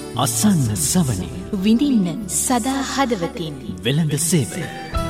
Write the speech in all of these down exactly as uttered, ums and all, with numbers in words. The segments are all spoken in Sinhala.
අසන්න සවනි විඳින්න සදා හදවතින් වෙළඳ සේවය.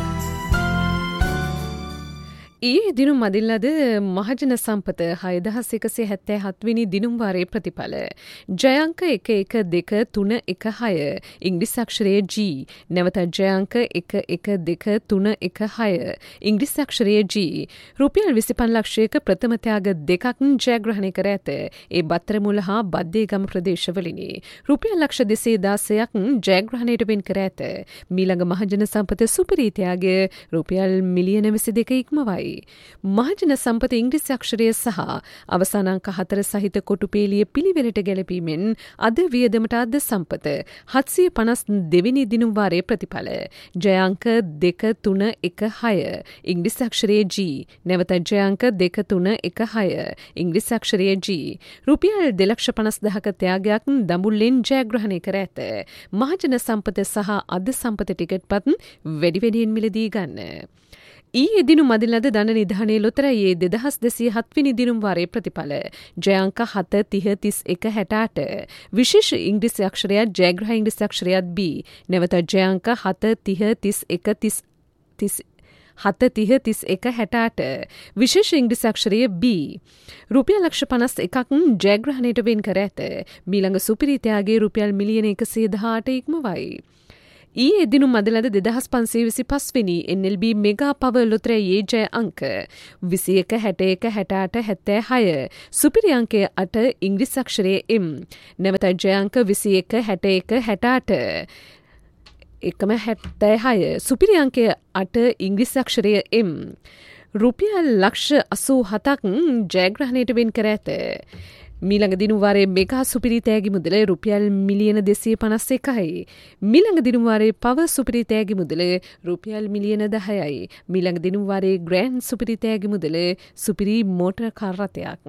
ඊයේ දිනුම් මදිල්ලද මහජන සම්පත හයදහස් එකසිය හැත්තෑ හත්වෙනි දිනුම් වාරයේ ප්‍රතිඵල. ජයංක එක එක දෙක තුන එක හය ඉංග්‍රීසි අක්ෂරයේ G. නැවත ජයංක එක එක දෙක තුන එක හය ඉංග්‍රීසි අක්ෂරයේ G. රුපියල් විසිපන් ලක්ෂයක ප්‍රථම ත්‍යාග දෙකක් ජයග්‍රහණය කර ඇත. ඒ බත්තරමුල හා බද්දේගම ප්‍රදේශවලිනි. රුපියල් ලක්ෂ දෙසිය දාසයක් ජයග්‍රහණයට වෙන් කර ඇත. මීළඟ මහජන සම්පත සුපිරි ත්‍යාගය රුපියල් මිලියන විසි දෙක ඉක්මවයි. මහජන සම්පත ඉංග්‍රීසි අක්ෂරය සහ අවසාන අංක හතර සහිත කොටුපේලිය පිළිවෙලට ගැලපීමෙන් අද වියදමට අද සම්පත හත්සිය පනස් දෙවෙනි දිනුම් වාරයේ ප්‍රතිඵල. ජයාංක දෙක තුන එක හය ඉංග්‍රීසි අක්ෂරයේ G. නැවත ජයාංක දෙක තුන එක හය ඉංග්‍රීසි අක්ෂරයේ G. රුපියල් දෙලක්ෂ පනස් දහක ත්‍යාගයක් දඹුල්ලෙන් ජයග්‍රහණය කර ඇත. මහජන සම්පත සහ අද සම්පත ටිකට් පත් වැඩි වැඩියෙන් මිලදී ගන්න. ඊයේ දිනු මදිලද දඬ නිධානයේ ලොතරැයේ දෙදහස් දෙසිය හත්වෙනි දිනුම් වාරයේ ප්‍රතිඵල. ජයාංක හත තිහ තිස් එක හැටඅට විශේෂ ඉංග්‍රීසි අක්ෂරයක් ජයග්‍රහ ඉංග්‍රීසි අක්ෂරයක් B. නැවත ජයාංක හත තිහ තිස් එක තිස් තිස් හත තිහ තිස් එක හැටඅට විශේෂ ඉංග්‍රීසි අක්ෂරය B. රුපියල් ලක්ෂ පනස් එකක් ජයග්‍රහණයට වෙන් කර ඇත. මීළඟ සුපිරි ත්‍යාගයේ රුපියල් මිලියන එකසිය දහඅට ඉක්මවයි. ඊයේ දිනුම් මදිලද දෙදහස් පන්සිය විසි පස්වෙනි N L B mega power ලොතරැයේ ජය අංක විසි එක හැට එක හැටඅට හැත්තෑ හය සුපිරි අංකය අට ඉංග්‍රීසි අක්ෂරයේ M. නැවත ජය අංක විසි එක හැට එක හැටඅට එකම හැත්තෑ හය සුපිරි අංකය අට ඉංග්‍රීසි අක්ෂරය M. රුපියල් ලක්ෂ අසූ හතක් ජයග්‍රහණයට වෙන් කර ඇත. මීළඟ දිනුම් වාරයේ මෙගා සුපිරි තෑගි මුදල රුපියල් මිලියන දෙසිය පනස් එකයි. මීළඟ දිනුම් වාරයේ පවර් සුපිරි තෑගි මුදල රුපියල් මිලියන දහයයි. මීළඟ දිනුම් වාරයේ ග්‍රෑන්ඩ් සුපිරි තෑගි මුදල සුපිරි මෝටර් කාර් රථයක්.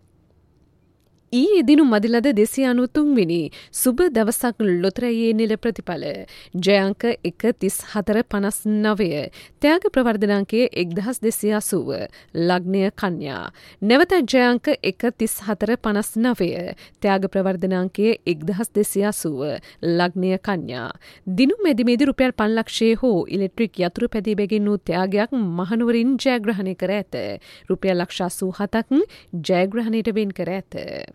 ඊයේ දිනුම් මදිලද දෙසිය අනූතුන්වෙනි සුබ දවසක් ලොතරැයේ නිල ප්‍රතිඵල. ජයාංක එක තිස් හතර පනස් නවය ත්‍යාග ප්‍රවර්ධනාංකය එක්දහස් දෙසිය අසූව ලග්නය කන්‍යා. නැවත ජයාංක එක තිස් හතර පනස් නවය ත්‍යාග ප්‍රවර්ධනාංකය එක්දහස් දෙසිය අසූව ලග්නය කන්‍යා. දිනුම් මැදිමේදී රුපියල් පන්ලක්ෂයේ හෝ ඉලෙක්ට්‍රික් යතුරු පැදී බැගින් වූ ත්‍යාගයක් මහනුවරින් ජයග්‍රහණය කර ඇත. රුපියල් ලක්ෂ අසූ හතක් ජයග්‍රහණයට වෙන් කර ඇත.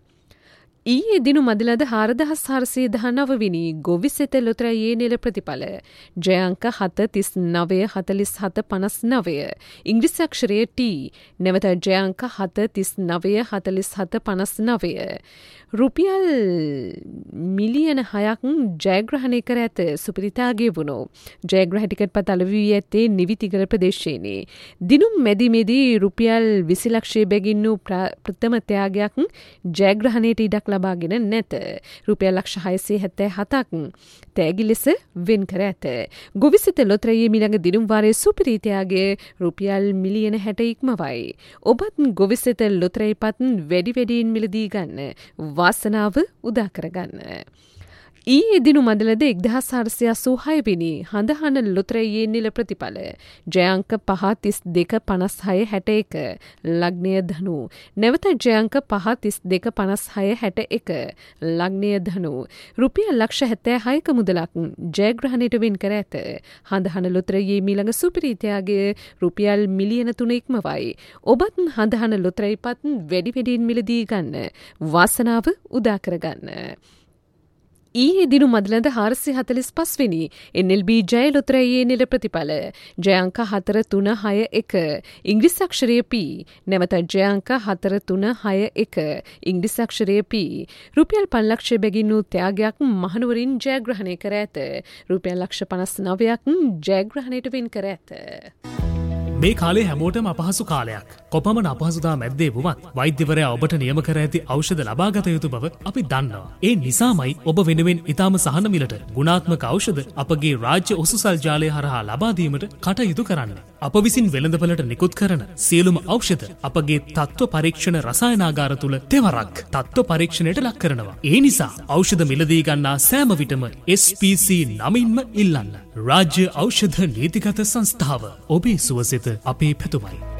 ඊයේ දිනු මදිලද හාරදහස් හාරසිය දහනවවෙනි ගොවිසෙත ලොතරැයේ නිල ප්‍රතිඵල. ජයාංක හත තිස් නවය හතලිස් හත පනස් නවය ඉංග්‍රීසි අක්ෂරයේ T. නැවත ජයාංක හත තිස් නවය හතලිස් හත පනස් නවය රුපියල් මිලියන හයක් ජයග්‍රහණය කර ඇත. සුපිරිතාගේ වුණු ජයග්‍රහ ටිකට් පත් අලවී ඇත්තේ නිවිතිගල ප්‍රදේශයේනේ. දිනුම් මැදිමේදී රුපියල් විසි ලක්ෂයේ බැගින් වූ ප්‍රථම ත්‍යාගයක් ජයග්‍රහණයට ඉඩක් ලබාගෙන නැත. රුපියල් ලක්ෂ හයසිය හැත්තෑ හතක් තෑගි ලෙස වෙන් කර ඇත. ගොවිසෙත ලොතරැයේ මීළඟ දිනුම් වාරයේ සුපිරි ත්‍යාගය රුපියල් මිලියන හැට ඉක්මවයි. ඔබත් ගොවිසෙත ලොතරැයි පත් වැඩි වැඩියෙන් මිලදී ගන්න. වාසනාව උදා කරගන්න. ඊයේ දිනු මදලද එක්දහස් හාරසිය අසූ හයවෙනි හඳහන ලොතරැයේ නිල ප්‍රතිඵල. ජයාංක පහ තිස් දෙක පනස් හය හැට එක ලග්නය ධනු. නැවත ජයාංක පහ තිස් දෙක පනස් හය හැට එක ලග්නය ධනු. රුපියල් ලක්ෂ හැත්තෑ හයක මුදලක් ජයග්‍රහණයට වෙන් කර ඇත. හඳහන ලොතරැයේ මීළඟ සුපිරි ත්‍යාගය රුපියල් මිලියන තුන ඉක්මවයි. ඔබත් හඳහන ලොතරැයි පත් වැඩි වැඩියෙන් මිලදී ගන්න. වාසනාව උදා කරගන්න. ඊයේ දිනු මදලද හාරසිය හතලිස් පස්වෙනි N L B ජය ලොතරැයේ නිල ප්‍රතිඵල. ජයාංක හතර තුන හය එක ඉංග්‍රීසි අක්ෂරය P. නැවත ජයාංක හතර තුන හය එක ඉංග්‍රීසි අක්ෂරය P. රුපියල් පන්ලක්ෂය බැගින් වූ ත්‍යාගයක් මහනුවරින් ජයග්‍රහණය කර ඇත. රුපියල් ලක්ෂ පනස් නවයක් ජයග්‍රහණයට වෙන් කර ඇත. මේ කාලේ හැමෝටම අපහසු කාලයක්. කොපමණ අපහසුතා මැද්දේ වුවත් වෛද්‍යවරයා ඔබට නියම කර ඇති ඖෂධ ලබාගත යුතු බව අපි දන්නවා. ඒ නිසාමයි ඔබ වෙනුවෙන් ඉතාම සහන මිලට ගුණාත්මක ඖෂධ අපගේ රාජ්‍ය ඔසුසල් ජාලය හරහා ලබා දීමට කටයුතු කරන්නේ. අප විසින් වෙළඳපළට නිකුත් කරන සියලුම ඖෂධ අපගේ තත්ත්ව පරීක්ෂණ රසායනාගාර තුල තෙවරක් තත්ත්ව පරීක්ෂණයට ලක් කරනවා. ඒ නිසා ඖෂධ මිලදී ගන්නා සෑම විටම S P C නමින්ම ඉල්ලන්න. රාජ්‍ය ඖෂධ නීතිගත සංස්ථාව ඔබේ සුවසිත අපේ පැතුමයි.